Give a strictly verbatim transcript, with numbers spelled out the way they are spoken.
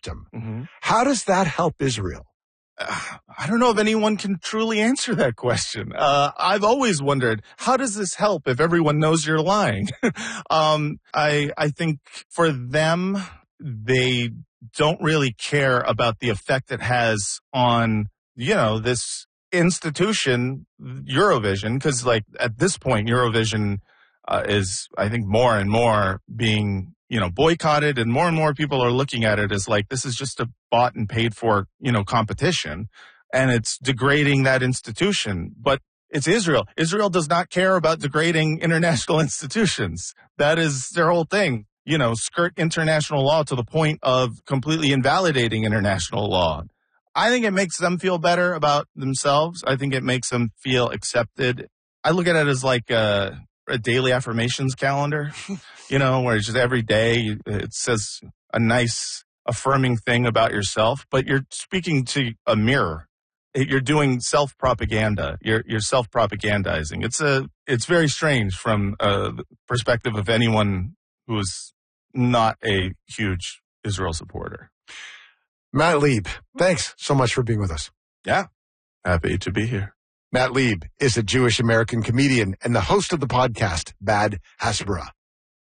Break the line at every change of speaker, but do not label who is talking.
system.
Mm-hmm.
How does that help Israel?
Uh, I don't know if anyone can truly answer that question. Uh, I've always wondered, how does this help if everyone knows you're lying? um, I, I think for them, they don't really care about the effect it has on, you know, this institution, Eurovision, because like at this point, Eurovision uh, is, I think, more and more being, you know, boycotted, and more and more people are looking at it as like, this is just a bought and paid for, you know, competition, and it's degrading that institution. But it's Israel. Israel does not care about degrading international institutions. That is their whole thing. You know, skirt international law to the point of completely invalidating international law. I think it makes them feel better about themselves. I think it makes them feel accepted. I look at it as like a, a daily affirmations calendar, you know, where it's just every day it says a nice affirming thing about yourself, but you're speaking to a mirror. You're doing self-propaganda. You're, you're self-propagandizing. It's a, it's very strange from a perspective of anyone who is not a huge Israel supporter.
Matt Lieb, thanks so much for being with us.
Yeah, happy to be here.
Matt Lieb is a Jewish American comedian and the host of the podcast Bad Hasbara.